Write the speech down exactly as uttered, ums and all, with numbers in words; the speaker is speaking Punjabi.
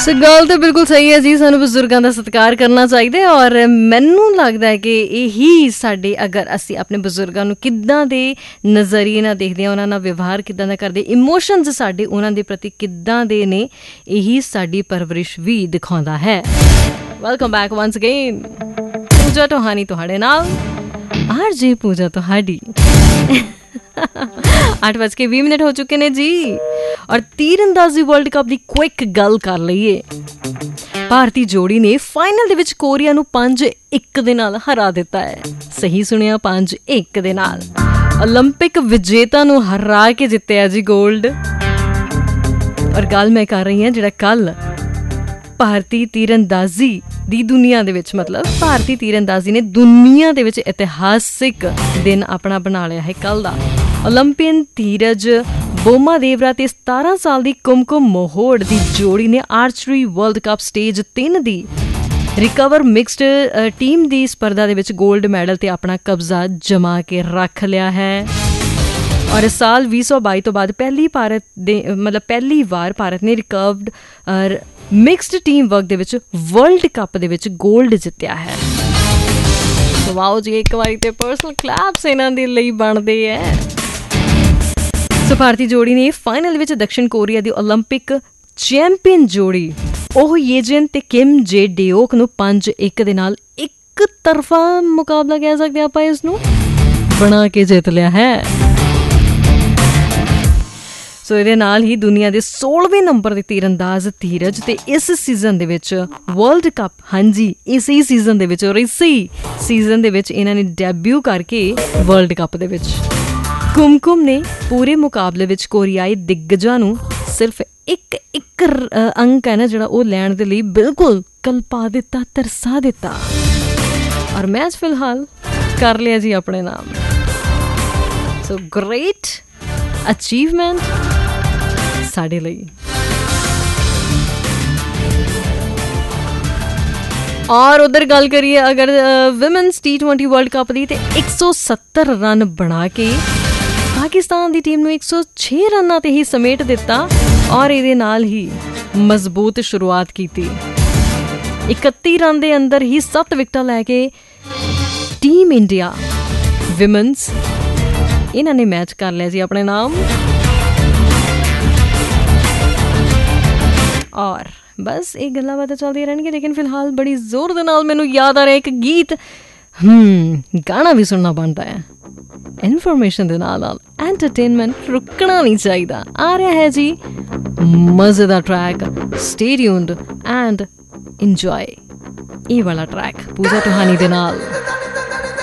ਸੋ ਗੱਲ ਤਾਂ ਬਿਲਕੁਲ ਸਹੀ ਹੈ ਜੀ, ਸਾਨੂੰ ਬਜ਼ੁਰਗਾਂ ਦਾ ਸਤਿਕਾਰ ਕਰਨਾ ਚਾਹੀਦਾ। ਔਰ ਮੈਨੂੰ ਲੱਗਦਾ ਹੈ ਕਿ ਇਹੀ ਸਾਡੇ, ਅਗਰ ਅਸੀਂ ਆਪਣੇ ਬਜ਼ੁਰਗਾਂ ਨੂੰ ਕਿੱਦਾਂ ਦੇ ਨਜ਼ਰੀਏ ਨਾਲ ਦੇਖਦੇ ਹਾਂ, ਉਹਨਾਂ ਨਾਲ ਵਿਵਹਾਰ ਕਿੱਦਾਂ ਦਾ ਕਰਦੇ, ਇਮੋਸ਼ਨਸ ਸਾਡੇ ਉਹਨਾਂ ਦੇ ਪ੍ਰਤੀ ਕਿੱਦਾਂ ਦੇ ਨੇ, ਇਹੀ ਸਾਡੀ ਪਰਵਰਿਸ਼ ਵੀ ਦਿਖਾਉਂਦਾ ਹੈ। ਵੈਲਕਮ ਬੈਕ ਵੰਸ ਅਗੇਨ, ਪੂਜਾ ਟੋਹਾਨੀ ਤੁਹਾਡੇ ਨਾਲ, ਆਰ ਜੇ ਪੂਜਾ ਤੁਹਾਡੀ। ਅੱਠ ਵੱਜ ਕੇ ਵੀਹ ਮਿੰਟ ਹੋ ਚੁੱਕੇ ਨੇ ਜੀ। ਔਰ ਤੀਰਅੰਦਾਜ਼ੀ ਵਰਲਡ ਕੱਪ ਦੀ ਕੁਇਕ ਗੱਲ ਕਰ ਲਈਏ। ਭਾਰਤੀ ਜੋੜੀ ਨੇ ਫਾਈਨਲ ਦੇ ਵਿੱਚ ਕੋਰੀਆ ਨੂੰ ਪੰਜ ਇੱਕ ਦੇ ਨਾਲ ਹਰਾ ਦਿੱਤਾ ਹੈ। ਸਹੀ ਸੁਣਿਆ, ਪੰਜ ਇੱਕ ਦੇ ਨਾਲ। ਓਲੰਪਿਕ ਵਿਜੇਤਾ ਨੂੰ ਹਰਾ ਕੇ ਜਿੱਤਿਆ ਜੀ ਗੋਲਡ। ਔਰ ਗੱਲ ਮੈਂ ਕਰ ਰਹੀ ਹਾਂ ਜਿਹੜਾ ਕੱਲ ਭਾਰਤੀ ਤੀਰਅੰਦਾਜ਼ੀ ਦੀ ਦੁਨੀਆ ਦੇ ਵਿੱਚ, ਮਤਲਬ ਭਾਰਤੀ ਤੀਰਅੰਦਾਜ਼ੀ ਨੇ ਦੁਨੀਆ ਦੇ ਵਿੱਚ ਇਤਿਹਾਸਿਕ ਦਿਨ ਆਪਣਾ ਬਣਾ ਲਿਆ ਹੈ ਕੱਲ ਦਾ। ਓਲੰਪੀਅਨ ਧੀਰਜ ਬੋਮਾ ਦੇਵਰਾ ਤੇ ਸਤਾਰਾਂ ਸਾਲ ਦੀ ਕੁਮਕੁਮ ਮੋਹੋੜ ਦੀ ਜੋੜੀ ਨੇ ਆਰਚਰੀ ਵਰਲਡ ਕੱਪ ਸਟੇਜ ਤਿੰਨ ਦੀ ਰਿਕਵਰ ਮਿਕਸਡ ਟੀਮ ਦੀ ਸਪਰਧਾ ਦੇ ਵਿੱਚ ਗੋਲਡ ਮੈਡਲ ਤੇ ਆਪਣਾ ਕਬਜ਼ਾ ਜਮਾ ਕੇ ਰੱਖ ਲਿਆ ਹੈ। ਔਰ ਇਸ ਸਾਲ ਵੀਹ ਸੌ ਬਾਈ ਤੋਂ ਬਾਅਦ ਪਹਿਲੀ ਭਾਰਤ ਦੇ ਮਤਲਬ ਪਹਿਲੀ ਵਾਰ ਭਾਰਤ ਨੇ ਰਿਕਵਰਡ ਮਿਕਸਡ ਟੀਮ ਵਰਕ ਦੇ ਵਿੱਚ ਵਰਲਡ ਕੱਪ ਦੇ ਵਿੱਚ ਗੋਲਡ ਜਿੱਤਿਆ ਹੈ। ਵਾਓ ਜੀ, ਇੱਕ ਵਾਰੀ ਤੇ ਪਰਸਨਲ ਕਲੈਪਸ ਇਹਨਾਂ ਦੇ ਲਈ ਬਣਦੇ ਹੈ। ਸੋ ਭਾਰਤੀ ਜੋੜੀ ਨੇ ਫਾਈਨਲ ਵਿੱਚ ਦਕਸ਼ਣ ਕੋਰੀਆ ਦੀ ਓਲੰਪਿਕ ਚੈਂਪੀਅਨ ਜੋੜੀ ਉਹ ਯੇਜਨ ਤੇ ਕਿਮ ਜੇ ਡਿਓਕ ਨੂੰ ਪੰਜ ਇੱਕ ਦੇ ਨਾਲ ਇੱਕ ਤਰਫਾ ਮੁਕਾਬਲਾ ਕਹਿ ਸਕਦੇ ਆਪਾਂ ਇਸ ਨੂੰ ਬਣਾ ਕੇ ਜਿੱਤ ਲਿਆ ਹੈ। ਸੋ ਇਹਦੇ ਨਾਲ ਹੀ ਦੁਨੀਆ ਦੇ ਸੋਲਵੇਂ ਨੰਬਰ ਦੇ ਤੀਰਅੰਦਾਜ਼ ਧੀਰਜ ਤੇ ਇਸ ਸੀਜ਼ਨ ਦੇ ਵਿੱਚ ਵਰਲਡ ਕੱਪ, ਹਾਂਜੀ ਇਸੇ ਸੀਜ਼ਨ ਦੇ ਵਿੱਚ ਔਰ ਇਸੇ ਸੀਜ਼ਨ ਦੇ ਵਿੱਚ ਇਹਨਾਂ ਨੇ ਡੈਬਿਊ ਕਰਕੇ ਵਰਲਡ ਕੱਪ ਦੇ ਵਿੱਚ ਕੁਮਕੁਮ ਨੇ ਪੂਰੇ ਮੁਕਾਬਲੇ ਵਿੱਚ ਕੋਰੀਆਈ ਦਿੱਗਜਾਂ ਨੂੰ ਸਿਰਫ ਇੱਕ ਇੱਕ ਅੰਕ ਹੈ ਨਾ ਜਿਹੜਾ ਉਹ ਲੈਣ ਦੇ ਲਈ ਬਿਲਕੁਲ ਕਲਪਾ ਦਿੱਤਾ, ਤਰਸਾ ਦਿੱਤਾ। ਔਰ ਮੈਚ ਫਿਲਹਾਲ ਕਰ ਲਿਆ ਜੀ ਆਪਣੇ ਨਾਮ। ਸੋ ਗ੍ਰੇਟ ਅਚੀਵਮੈਂਟ ਸਾਡੇ ਲਈ। ਔਰ ਉਧਰ ਗੱਲ ਕਰੀਏ ਅਗਰ women's T twenty world cup ਦੀ, ਤੇ ਇੱਕ ਸੌ ਸੱਤਰ ਰਨ ਬਣਾ ਕੇ ਪਾਕਿਸਤਾਨ ਦੀ ਟੀਮ ਨੂੰ ਇੱਕ ਸੌ ਛੇ ਰਨਾਂ ਤੇ ਹੀ ਸਮੇਟ ਦਿੱਤਾ। ਔਰ ਇਹਦੇ ਨਾਲ ਹੀ ਮਜ਼ਬੂਤ ਸ਼ੁਰੂਆਤ ਕੀਤੀ। ਇਕੱਤੀ ਰਨ ਦੇ ਅੰਦਰ ਹੀ ਸੱਤ ਵਿਕਟਾਂ ਲੈ ਕੇ ਟੀਮ ਇੰਡੀਆ ਵਿਮਨਸ ਇਹਨਾਂ ਨੇ ਮੈਚ ਕਰ ਲਿਆ ਜੀ ਆਪਣੇ ਨਾਮ। ਔਰ ਬਸ ਇਹ ਗੱਲਾਂ ਬਾਤਾਂ ਚੱਲਦੀਆਂ ਰਹਿਣਗੀਆਂ, ਲੇਕਿਨ ਫਿਲਹਾਲ ਬੜੀ ਜ਼ੋਰ ਦੇ ਨਾਲ ਮੈਨੂੰ ਯਾਦ ਆ ਰਿਹਾ ਇੱਕ ਗੀਤ। ਹਮ ਗਾਣਾ ਵੀ ਸੁਣਨਾ ਬਣਦਾ ਹੈ। ਇਨਫੋਰਮੇਸ਼ਨ ਦੇ ਨਾਲ ਨਾਲ ਐਂਟਰਟੇਨਮੈਂਟ ਰੁਕਣਾ ਨਹੀਂ ਚਾਹੀਦਾ। ਆ ਰਿਹਾ ਹੈ ਜੀ ਮਜ਼ੇ ਦਾ track, stay tuned and enjoy ਇਹ ਵਾਲਾ ਟਰੈਕ ਪੂਜਾ ਟੋਹਾਨੀ ਦੇ ਨਾਲ।